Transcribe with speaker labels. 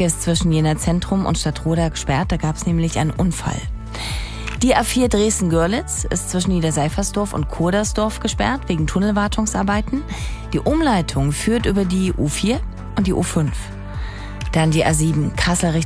Speaker 1: Strecke ist zwischen Jena Zentrum und Stadtroda gesperrt, da gab es nämlich einen Unfall. Die A4 Dresden-Görlitz ist zwischen Niederseifersdorf und Kodersdorf gesperrt wegen Tunnelwartungsarbeiten. Die Umleitung führt über die U4 und die U5. Dann die A7 Kassel Richtung